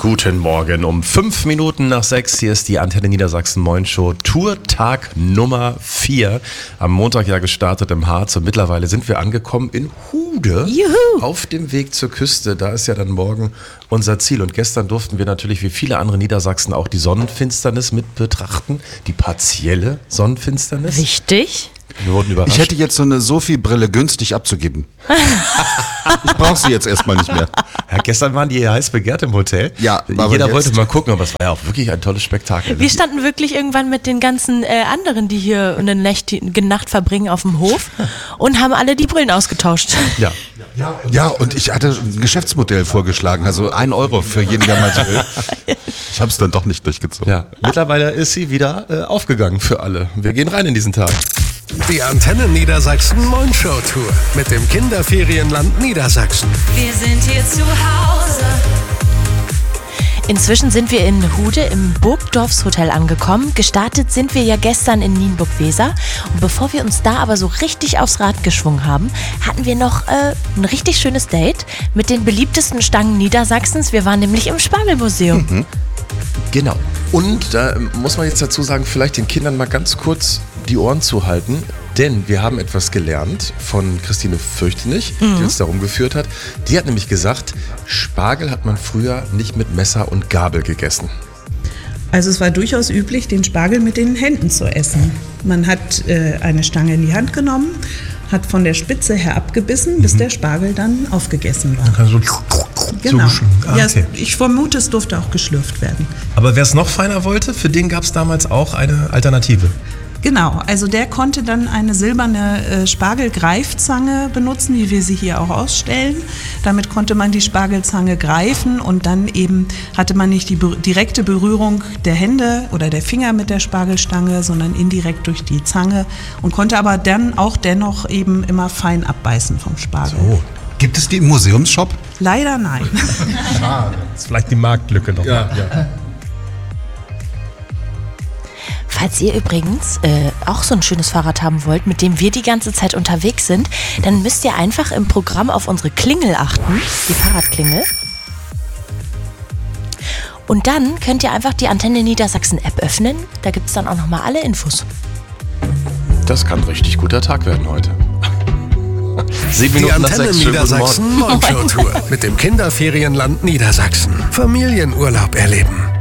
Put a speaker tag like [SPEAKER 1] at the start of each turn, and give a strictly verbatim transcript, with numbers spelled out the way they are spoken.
[SPEAKER 1] Guten Morgen, um fünf Minuten nach sechs, hier ist die Antenne Niedersachsen Moin Show, Tourtag Nummer vier, am Montag ja gestartet im Harz und mittlerweile sind wir angekommen in Hude, Juhu. Auf dem Weg zur Küste, da ist ja dann morgen unser Ziel und gestern durften wir natürlich wie viele andere Niedersachsen auch die Sonnenfinsternis mit betrachten, die partielle Sonnenfinsternis.
[SPEAKER 2] Richtig.
[SPEAKER 1] Wir wurden überrascht.
[SPEAKER 3] Ich hätte jetzt so eine Sophie-Brille günstig abzugeben. Ich brauche sie jetzt erstmal nicht mehr.
[SPEAKER 1] Ja, gestern waren die heiß begehrt im Hotel.
[SPEAKER 3] Ja, aber
[SPEAKER 1] jeder
[SPEAKER 3] jetzt
[SPEAKER 1] wollte mal gucken, aber es war ja auch wirklich ein tolles Spektakel.
[SPEAKER 2] Wir standen wirklich irgendwann mit den ganzen äh, anderen, die hier eine Nacht, eine Nacht verbringen, auf dem Hof und haben alle die Brillen ausgetauscht.
[SPEAKER 1] Ja.
[SPEAKER 3] Ja, und ich hatte ein Geschäftsmodell vorgeschlagen, also ein Euro für jeden, der mal so will. Ich habe es dann doch nicht durchgezogen.
[SPEAKER 1] Ja, mittlerweile ist sie wieder äh, aufgegangen für alle. Wir gehen rein in diesen Tag.
[SPEAKER 4] Die Antenne Niedersachsen Moin Show Tour mit dem Kinderferienland Niedersachsen.
[SPEAKER 5] Wir sind hier zu Hause.
[SPEAKER 2] Inzwischen sind wir in Hude im Burgdorfs Hotel angekommen. Gestartet sind wir ja gestern in Nienburg-Weser. Und bevor wir uns da aber so richtig aufs Rad geschwungen haben, hatten wir noch äh, ein richtig schönes Date mit den beliebtesten Stangen Niedersachsens. Wir waren nämlich im Spargelmuseum.
[SPEAKER 1] Mhm. Genau. Und da muss man jetzt dazu sagen, vielleicht den Kindern mal ganz kurz die Ohren zuhalten, denn wir haben etwas gelernt von Christine Fürchtenich, mhm. die uns darum geführt hat. Die hat nämlich gesagt, Spargel hat man früher nicht mit Messer und Gabel gegessen.
[SPEAKER 6] Also es war durchaus üblich, den Spargel mit den Händen zu essen. Man hat äh, eine Stange in die Hand genommen, hat von der Spitze her abgebissen, bis mhm. der Spargel dann aufgegessen war.
[SPEAKER 7] Man kann so,
[SPEAKER 6] genau.
[SPEAKER 7] so ah,
[SPEAKER 6] ja,
[SPEAKER 7] okay.
[SPEAKER 6] Ich vermute, es durfte auch geschlürft werden.
[SPEAKER 7] Aber wer es noch feiner wollte, für den gab es damals auch eine Alternative.
[SPEAKER 6] Genau, also der konnte dann eine silberne äh, Spargelgreifzange benutzen, wie wir sie hier auch ausstellen. Damit konnte man die Spargelzange greifen und dann eben hatte man nicht die be- direkte Berührung der Hände oder der Finger mit der Spargelstange, sondern indirekt durch die Zange und konnte aber dann auch dennoch eben immer fein abbeißen vom Spargel.
[SPEAKER 3] So. Gibt es die im Museumsshop?
[SPEAKER 6] Leider nein.
[SPEAKER 7] Schade. Das ist vielleicht die Marktlücke noch. Ja. Ja.
[SPEAKER 2] Falls ihr übrigens äh, auch so ein schönes Fahrrad haben wollt, mit dem wir die ganze Zeit unterwegs sind, dann müsst ihr einfach im Programm auf unsere Klingel achten, die Fahrradklingel. Und dann könnt ihr einfach die Antenne Niedersachsen App öffnen, da gibt es dann auch nochmal alle Infos.
[SPEAKER 1] Das kann ein richtig guter Tag werden heute. Sieben
[SPEAKER 4] Die
[SPEAKER 1] Minuten nach
[SPEAKER 4] Antenne
[SPEAKER 1] sechs,
[SPEAKER 4] Niedersachsen Moin Show Tour mit dem Kinderferienland Niedersachsen. Familienurlaub erleben.